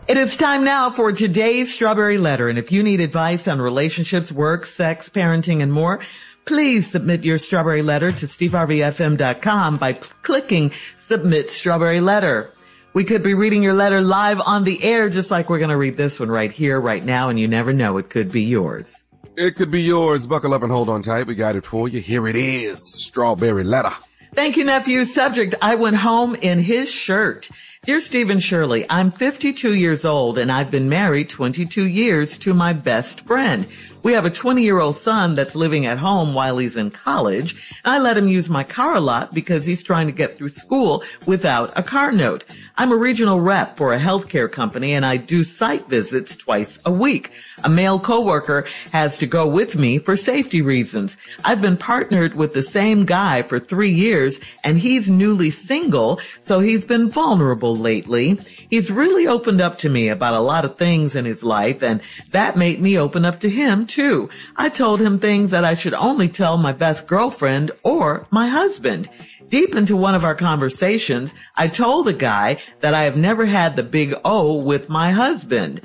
It is time now for today's Strawberry Letter. And if you need advice on relationships, work, sex, parenting, and more, please submit your Strawberry Letter to steveharveyfm.com by clicking Submit Strawberry Letter. We could be reading your letter live on the air, just like we're going to read this one right here, right now, and you never know, it could be yours. It could be yours. Buckle up and hold on tight. We got it for you. Here it is. Strawberry Letter. Thank you, nephew. Subject, I went home in his shirt. Dear Steve and Shirley, I'm 52 years old and I've been married 22 years to my best friend. We have a 20-year-old son that's living at home while he's in college. I let him use my car a lot because he's trying to get through school without a car note. I'm a regional rep for a healthcare company and I do site visits twice a week. A male coworker has to go with me for safety reasons. I've been partnered with the same guy for 3 years and he's newly single, so he's been vulnerable lately. He's really opened up to me about a lot of things in his life, and that made me open up to him, too. I told him things that I should only tell my best girlfriend or my husband. Deep into one of our conversations, I told the guy that I have never had the big O with my husband.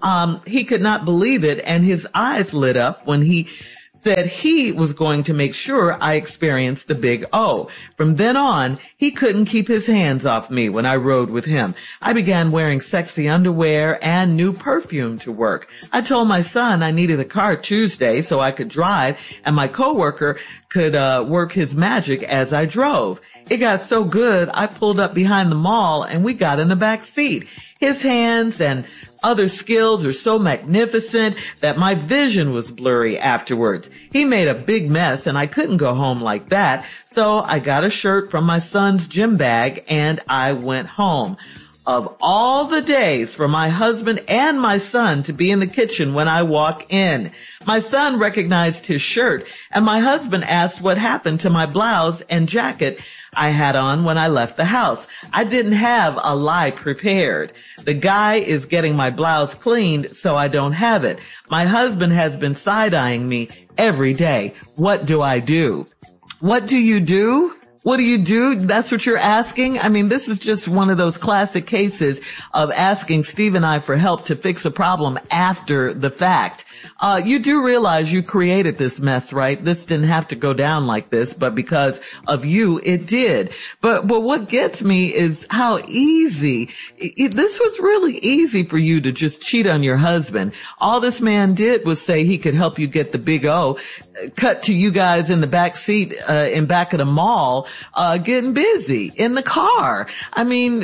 He could not believe it, and his eyes lit up when he said he was going to make sure I experienced the big O. From then on, he couldn't keep his hands off me when I rode with him. I began wearing sexy underwear and new perfume to work. I told my son I needed a car Tuesday so I could drive and my coworker could work his magic as I drove. It got so good, I pulled up behind the mall and we got in the back seat. His hands and other skills are so magnificent that my vision was blurry afterwards. He made a big mess and I couldn't go home like that. So I got a shirt from my son's gym bag and I went home. Of all the days for my husband and my son to be in the kitchen when I walk in. My son recognized his shirt and my husband asked what happened to my blouse and jacket I had on when I left the house. I didn't have a lie prepared. The guy is getting my blouse cleaned, so I don't have it. My husband has been side-eyeing me every day. What do I do? What do you do? What do you do? That's what you're asking? I mean, this is just one of those classic cases of asking Steve and I for help to fix a problem after the fact. You do realize you created this mess, right? This didn't have to go down like this, but because of you, it did. But what gets me is how easy, this was really easy for you to just cheat on your husband. All this man did was say he could help you get the big O, cut to you guys in the back seat, in back of the mall, getting busy in the car. I mean,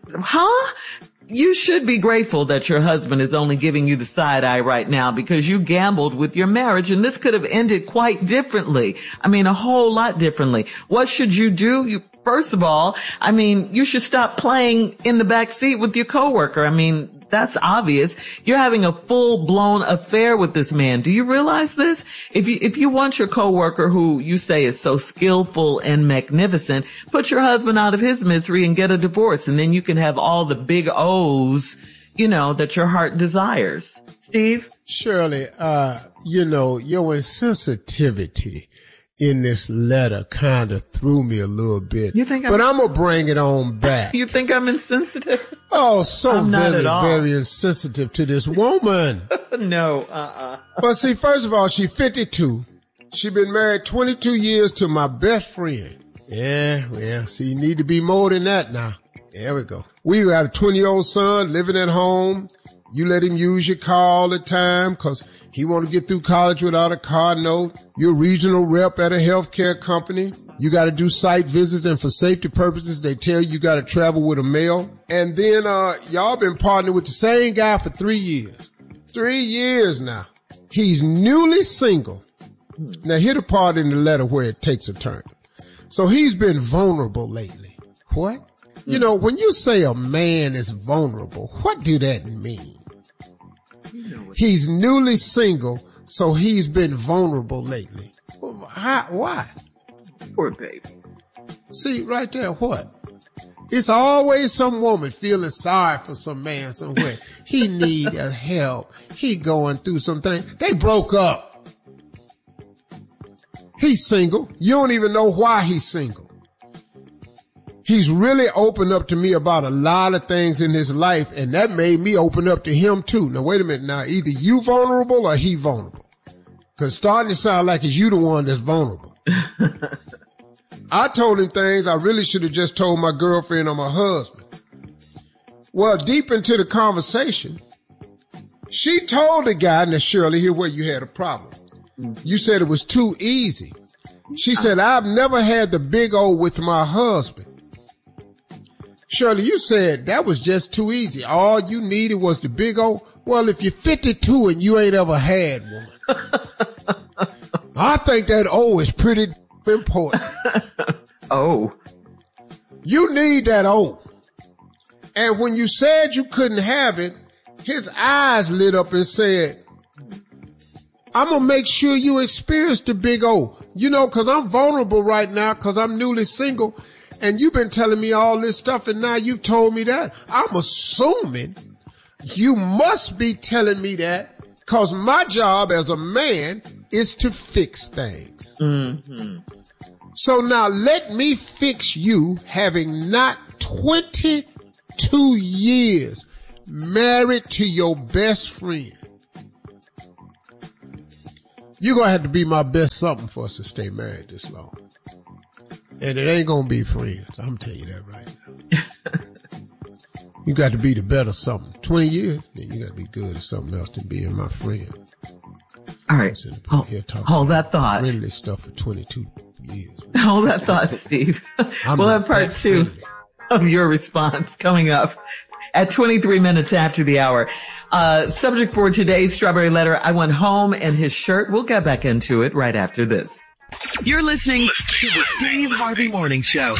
You should be grateful that your husband is only giving you the side eye right now because you gambled with your marriage and this could have ended quite differently. I mean, a whole lot differently. What should you do? First of all, I mean, you should stop playing in the back seat with your coworker. I mean, that's obvious. You're having a full-blown affair with this man. Do you realize this? If you want your coworker who you say is so skillful and magnificent, put your husband out of his misery and get a divorce, and then you can have all the big O's, that your heart desires. Steve? Shirley, your insensitivity in this letter kind of threw me a little bit. But I'm going to bring it on back. You think I'm insensitive? Oh, so very, very insensitive to this woman. No, But see, first of all, she's 52. She's been married 22 years to my best friend. Yeah, well, see, you need to be more than that now. There we go. We got a 20-year-old son living at home. You let him use your car all the time because he want to get through college without a car note. You're a regional rep at a healthcare company. You got to do site visits, and for safety purposes, they tell you got to travel with a male. And then y'all been partnering with the same guy for 3 years. 3 years now. He's newly single. Now, here's the part in the letter where it takes a turn. So he's been vulnerable lately. What? When you say a man is vulnerable, what do that mean? He's newly single, so he's been vulnerable lately. Why? Poor baby. See, right there, what? It's always some woman feeling sorry for some man somewhere. He need help. He going through something. They broke up. He's single. You don't even know why he's single. He's really opened up to me about a lot of things in his life, and that made me open up to him too. Now, wait a minute. Now, either you vulnerable or he vulnerable. Because it's starting to sound like it's you the one that's vulnerable. I told him things I really should have just told my girlfriend or my husband. Well, deep into the conversation, she told the guy, now Shirley, here where you had a problem. You said it was too easy. She said, I've never had the big O with my husband. Shirley, you said that was just too easy. All you needed was the big O. Well, if you're 52 and you ain't ever had one, I think that O is pretty important. Oh. You need that O. And when you said you couldn't have it, his eyes lit up and said, I'm going to make sure you experience the big O. You know, because I'm vulnerable right now because I'm newly single. And you've been telling me all this stuff, and now you've told me that. I'm assuming you must be telling me that because my job as a man is to fix things. Mm-hmm. So now let me fix you, having not 22 years married to your best friend. You're going to have to be my best something for us to stay married this long. And it ain't going to be friends. I'm telling you that right now. You got to be the better something. 20 years, then you got to be good at something else than being my friend. All right. Hold that thought. Friendly stuff for 22 years. Hold that thought, Steve. We'll have part two of your response coming up at 23 minutes after the hour. Subject for today's Strawberry Letter, I went home and his shirt. We'll get back into it right after this. You're listening to the Steve Harvey Morning Show.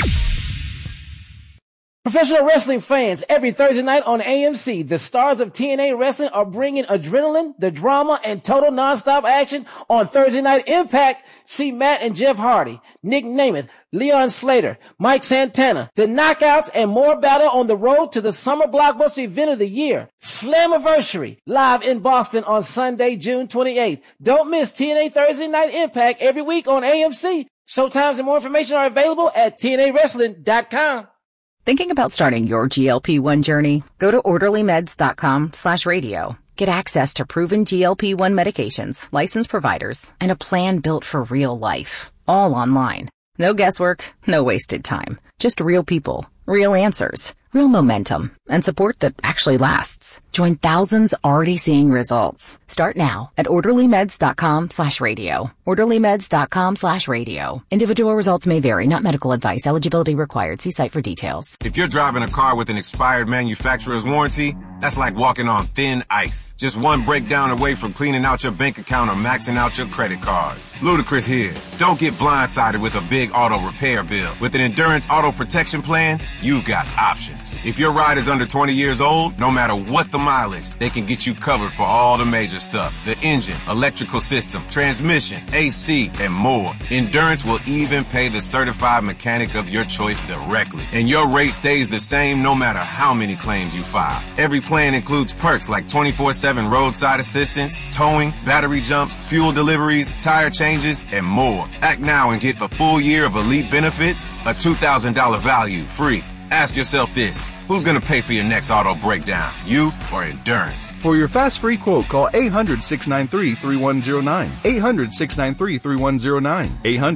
Professional wrestling fans, every Thursday night on AMC, the stars of TNA Wrestling are bringing adrenaline, the drama, and total nonstop action on Thursday Night Impact. See Matt and Jeff Hardy, Nick Namath, Leon Slater, Mike Santana, the Knockouts, and more battle on the road to the summer blockbuster event of the year, Slammiversary, live in Boston on Sunday, June 28th. Don't miss TNA Thursday Night Impact every week on AMC. Showtimes and more information are available at TNAWrestling.com. Thinking about starting your GLP-1 journey? Go to orderlymeds.com/radio. Get access to proven GLP-1 medications, licensed providers, and a plan built for real life. All online. No guesswork, no wasted time. Just real people, real answers, real momentum, and support that actually lasts. Join thousands already seeing results. Start now at orderlymeds.com/radio. orderlymeds.com/radio. Individual results may vary, not medical advice. Eligibility required. See site for details. If you're driving a car with an expired manufacturer's warranty, that's like walking on thin ice. Just one breakdown away from cleaning out your bank account or maxing out your credit cards. Ludacris here. Don't get blindsided with a big auto repair bill. With an Endurance Auto Protection Plan, you've got options. If your ride is under 20 years old, no matter what the mileage, they can get you covered for all the major stuff. The engine, electrical system, transmission, AC, and more. Endurance will even pay the certified mechanic of your choice directly. And your rate stays the same no matter how many claims you file. Every plan includes perks like 24/7 roadside assistance, towing, battery jumps, fuel deliveries, tire changes, and more. Act now and get a full year of elite benefits, a $2,000 value, free. Ask yourself this. Who's going to pay for your next auto breakdown? You or Endurance? For your fast free quote, call 800-693-3109. 800-693-3109.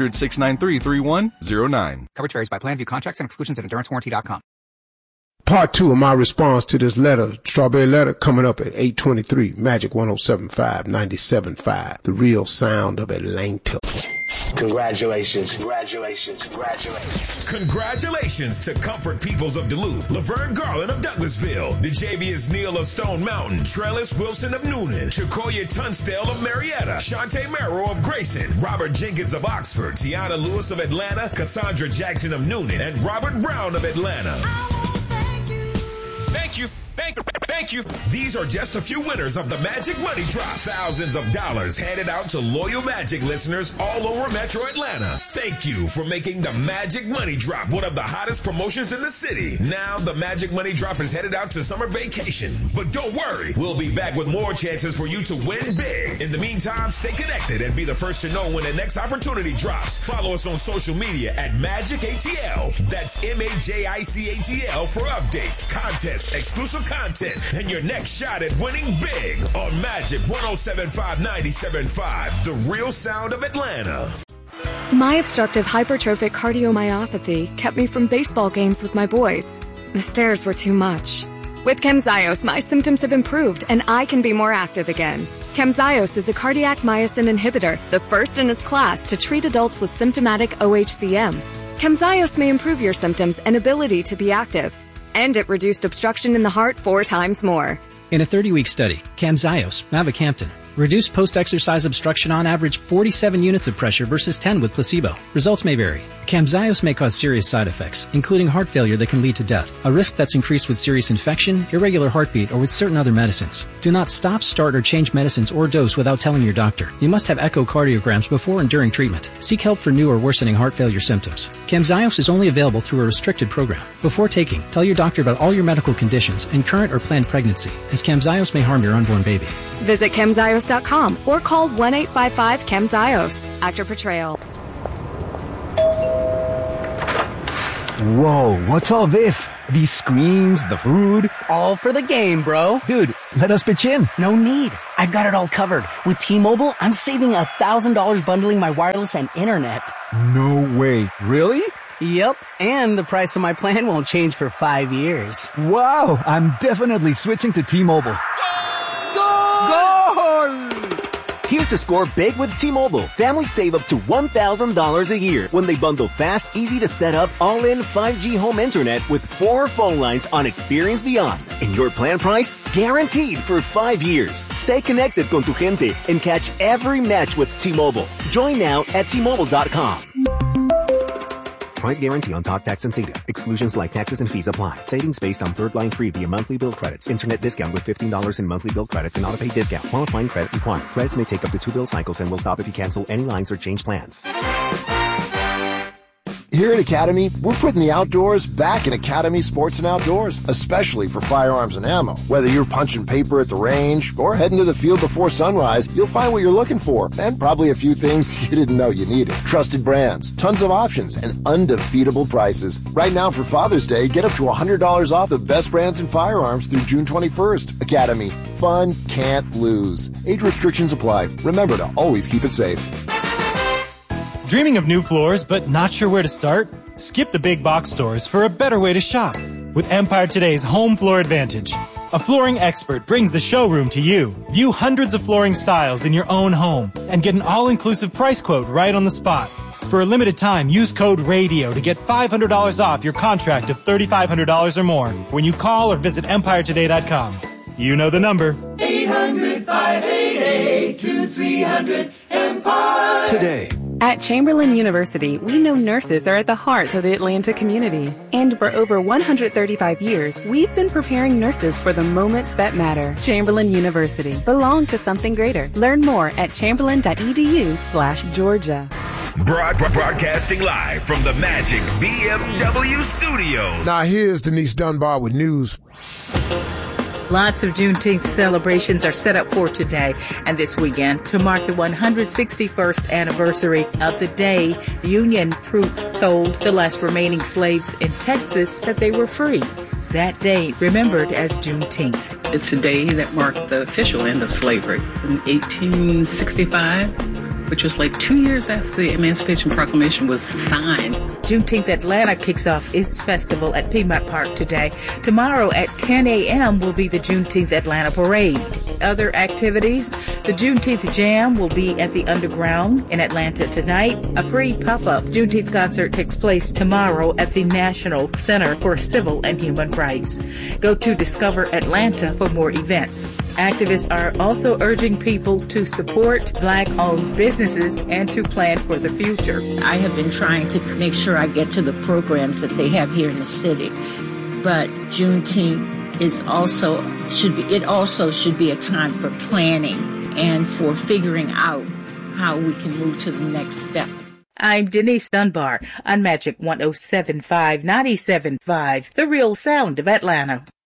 800-693-3109. Coverage varies by plan. View contracts and exclusions at EnduranceWarranty.com. Part two of my response to this letter, Strawberry Letter, coming up at 8:23, Magic 107.5, 97.5, the real sound of Atlanta. Congratulations. Congratulations. Congratulations. Congratulations to Comfort Peoples of Duluth, Laverne Garland of Douglasville, DeJavius Neal of Stone Mountain, Trellis Wilson of Noonan, Chakoya Tunstall of Marietta, Shantae Merrow of Grayson, Robert Jenkins of Oxford, Tiana Lewis of Atlanta, Cassandra Jackson of Noonan, and Robert Brown of Atlanta. Thank you. Thank you. These are just a few winners of the Magic Money Drop. Thousands of dollars handed out to loyal Magic listeners all over Metro Atlanta. Thank you for making the Magic Money Drop one of the hottest promotions in the city. Now the Magic Money Drop is headed out to summer vacation. But don't worry, we'll be back with more chances for you to win big. In the meantime, stay connected and be the first to know when the next opportunity drops. Follow us on social media at Magic ATL. That's MAJICATL for updates, contests, exclusive content, and your next shot at winning big on Magic 107.5 97.5, the real sound of Atlanta. My obstructive hypertrophic cardiomyopathy kept me from baseball games with my boys. The stairs were too much. With Camzyos, my symptoms have improved and I can be more active again. Camzyos is a cardiac myosin inhibitor, the first in its class to treat adults with symptomatic OHCM. Camzyos may improve your symptoms and ability to be active. And it reduced obstruction in the heart 4 times more. In a 30-week study, Camzyos, mavacamten, reduced post-exercise obstruction on average 47 units of pressure versus 10 with placebo. Results may vary. Camzyos may cause serious side effects, including heart failure that can lead to death, a risk that's increased with serious infection, irregular heartbeat, or with certain other medicines. Do not stop, start, or change medicines or dose without telling your doctor. You must have echocardiograms before and during treatment. Seek help for new or worsening heart failure symptoms. Camzyos is only available through a restricted program. Before taking, tell your doctor about all your medical conditions and current or planned pregnancy, as Camzyos may harm your unborn baby. Visit Camzyos.com or call 1-855-CAMZYOS. Actor Portrayal. Whoa, what's all this? These screens, the food? All for the game, bro. Dude, let us pitch in. No need. I've got it all covered. With T-Mobile, I'm saving $1,000 bundling my wireless and internet. No way. Really? Yep, and the price of my plan won't change for 5 years. Wow, I'm definitely switching to T-Mobile. Goal! Here to score big with T-Mobile. Families save up to $1,000 a year when they bundle fast, easy to set up, all-in 5G home internet with 4 phone lines on Experience Beyond. And your plan price? Guaranteed for 5 years. Stay connected con tu gente and catch every match with T-Mobile. Join now at T-Mobile.com. Price guarantee on talk, tax, and data. Exclusions like taxes and fees apply. Savings based on third line free via monthly bill credits. Internet discount with $15 in monthly bill credits and auto-pay discount. Qualifying credit required. Credits may take up to 2 bill cycles and will stop if you cancel any lines or change plans. Here at Academy, we're putting the outdoors back in Academy Sports and Outdoors, especially for firearms and ammo. Whether you're punching paper at the range or heading to the field before sunrise, you'll find what you're looking for and probably a few things you didn't know you needed. Trusted brands, tons of options, and undefeatable prices. Right now for Father's Day, get up to $100 off the best brands in firearms through June 21st. Academy. Fun can't lose. Age restrictions apply. Remember to always keep it safe. Dreaming of new floors but not sure where to start? Skip the big box stores for a better way to shop with Empire Today's Home Floor Advantage. A flooring expert brings the showroom to you. View hundreds of flooring styles in your own home and get an all-inclusive price quote right on the spot. For a limited time, use code RADIO to get $500 off your contract of $3,500 or more when you call or visit EmpireToday.com. You know the number. 800-588-2300 Today. At Chamberlain University, we know nurses are at the heart of the Atlanta community. And for over 135 years, we've been preparing nurses for the moments that matter. Chamberlain University. Belong to something greater. Learn more at chamberlain.edu/Georgia. Broadcasting live from the Magic BMW Studios. Now here's Denise Dunbar with news. Lots of Juneteenth celebrations are set up for today and this weekend to mark the 161st anniversary of the day Union troops told the last remaining slaves in Texas that they were free. That day remembered as Juneteenth. It's a day that marked the official end of slavery in 1865. Which was like 2 years after the Emancipation Proclamation was signed. Juneteenth Atlanta kicks off its festival at Piedmont Park today. Tomorrow at 10 a.m. will be the Juneteenth Atlanta Parade. Other activities, the Juneteenth Jam will be at the Underground in Atlanta tonight. A free pop-up Juneteenth concert takes place tomorrow at the National Center for Civil and Human Rights. Go to Discover Atlanta for more events. Activists are also urging people to support Black-owned businesses and to plan for the future. I have been trying to make sure I get to the programs that they have here in the city. But Juneteenth it also should be a time for planning and for figuring out how we can move to the next step. I'm Denise Dunbar on Magic 107.5, 97.5, The Real Sound of Atlanta.